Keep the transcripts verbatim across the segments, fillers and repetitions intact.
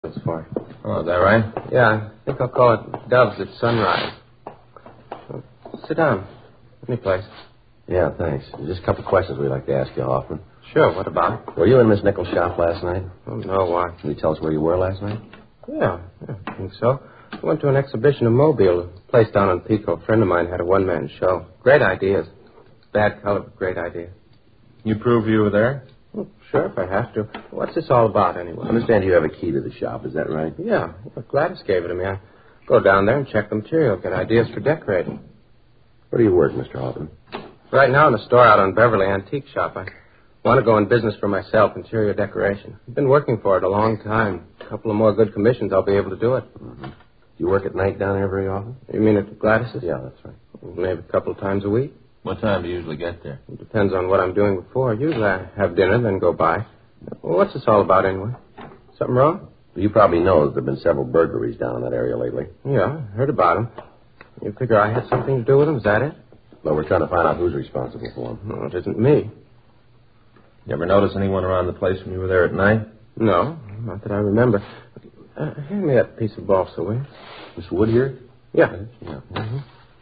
It's for. Oh, is that right? Yeah, I think I'll call it Doves at Sunrise. Uh, sit down. Any place. Yeah, thanks. Just a couple of questions we'd like to ask you, Hoffman. Sure, what about? Were you in Miss Nichols' shop last night? Oh, no, why? Can you tell us where you were last night? Yeah, yeah, I think so. I went to an exhibition in Mobile, a place down in Pico. A friend of mine had a one-man show. Great ideas. Bad color, but great ideas. You prove you were there? Well, sure, if I have to. What's this all about, anyway? I understand you have a key to the shop. Is that right? Yeah, well, Gladys gave it to me. I go down there and check the material, get ideas for decorating. Where do you work, Mister Hoffman? Right now in a store out on Beverly, antique shop. I want to go in business for myself, interior decoration. I've been working for it a long time. A couple of more good commissions, I'll be able to do it. Mm-hmm. Do you work at night down there very often? You mean at Gladys's? Yeah, that's right. Maybe a couple of times a week. What time do you usually get there? It depends on what I'm doing before. Usually I have dinner, then go by. Well, what's this all about, anyway? Something wrong? Well, you probably know that there have been several burglaries down in that area lately. Yeah, I heard about them. You figure I had something to do with them? Is that it? Well, we're trying to find out who's responsible for them. No, it isn't me. You ever notice anyone around the place when you were there at night? No, not that I remember. Uh, hand me that piece of balsa, will you? Miss Wood here? Yeah. Yeah. Mm-hmm.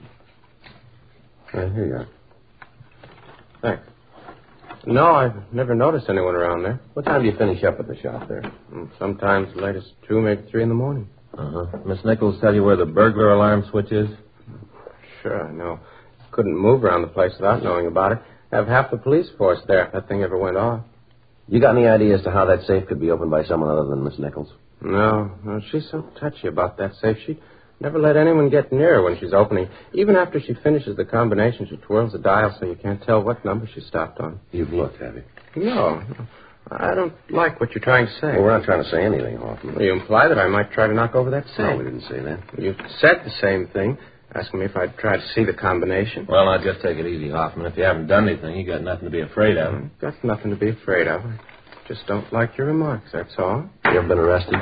Right, here you are. Thanks. No, I've never noticed anyone around there. What time do you finish up at the shop there? Sometimes as late as two, maybe three in the morning. Uh-huh. Miss Nichols tell you where the burglar alarm switch is? Sure, I know. Couldn't move around the place without knowing about it. Have half the police force there if that thing ever went off. You got any idea as to how that safe could be opened by someone other than Miss Nichols? No, no, she's so touchy about that safe. She never let anyone get near her when she's opening. Even after she finishes the combination, she twirls the dial so you can't tell what number she stopped on. You've looked, have you? No, no. I don't like what you're trying to say. Well, we're not trying to say anything, Hoffman. Well, you imply that I might try to knock over that safe. No, we didn't say that. You said the same thing, asking me if I'd try to see the combination. Well, now, just take it easy, Hoffman. If you haven't done anything, you got nothing to be afraid of. I've got nothing to be afraid of. I just don't like your remarks, that's all. You ever been arrested?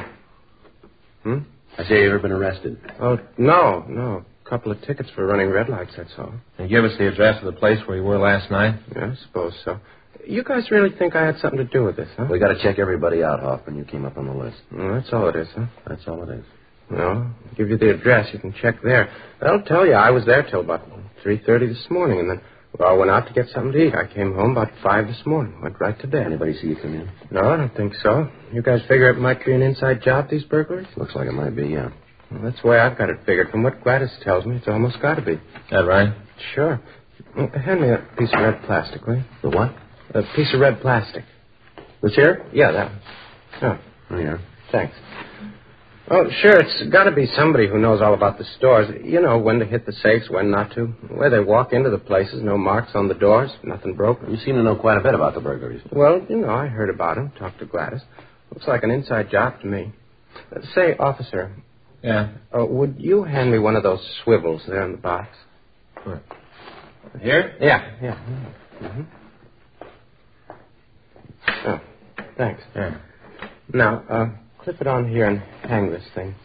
Hmm? I say you ever been arrested? Oh, no, no. A couple of tickets for running red lights, that's all. And give us the address of the place where you were last night? Yeah, I suppose so. You guys really think I had something to do with this, huh? We got to check everybody out, Hoffman. You came up on the list. Well, that's all it is, huh? That's all it is. Well, I'll give you the address. You can check there. That'll tell you I was there till about three thirty this morning, and then we all went out to get something to eat. I came home about five this morning. Went right to bed. Anybody see you come in? No, I don't think so. You guys figure it might be an inside job, these burglaries? Looks like it might be, yeah. Well, that's the way I've got it figured. From what Gladys tells me, it's almost got to be. That right? Sure. Well, hand me that piece of red plastic, will you? The what? A piece of red plastic. This here? Yeah, that one. Oh. Oh, yeah. Thanks. Oh, sure, it's got to be somebody who knows all about the stores. You know, when to hit the safes, when not to. Where they walk into the places, no marks on the doors, nothing broken. You seem to know quite a bit about the burglaries. Well, you know, I heard about them, talked to Gladys. Looks like an inside job to me. Uh, say, officer. Yeah. Uh, would you hand me one of those swivels there in the box? What? Here? Yeah, yeah. Mm-hmm. Oh, thanks. Yeah. Now, uh, clip it on here and hang this thing.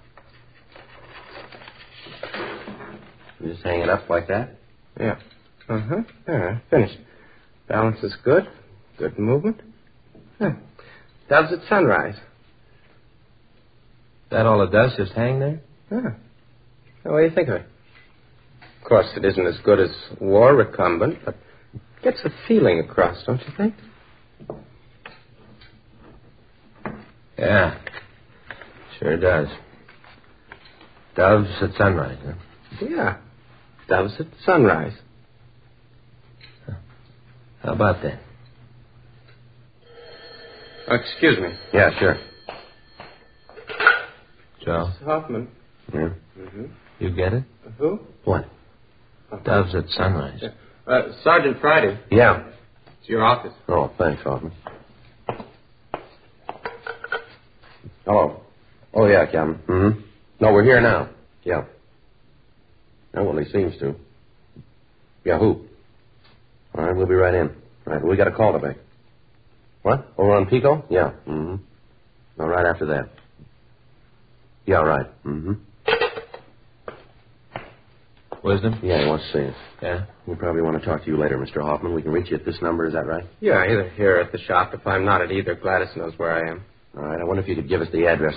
You just hang it up like that? Yeah. Uh-huh. There, finished. Balance is good. Good movement. Yeah. Doves at sunrise. That all it does, just hang there? Yeah. Now, what do you think of it? Of course, it isn't as good as war recumbent, but it gets the feeling across, don't you think? Yeah. Sure does. Doves at sunrise, huh? Yeah. Doves at sunrise. How about that? Oh, excuse me. Yeah, sure. Joe? Mister Hoffman. Yeah? Mm-hmm. You get it? Who? What? Doves at sunrise. Yeah. Uh, Sergeant Friday. Yeah. It's your office. Oh, thanks, Hoffman. Hello. Oh, yeah, Captain. Mm-hmm. No, we're here now. Yeah. No, well, he seems to. Yeah, who? All right, we'll be right in. All right, we got a call to make. What? Over on Pico? Yeah. Mm-hmm. No, right after that. Yeah, right. Mm-hmm. Wisdom? Yeah, he wants to see us. Yeah? We probably want to talk to you later, Mister Hoffman. We can reach you at this number, is that right? Yeah, either here or at the shop. If I'm not at either, Gladys knows where I am. All right, I wonder if you could give us the address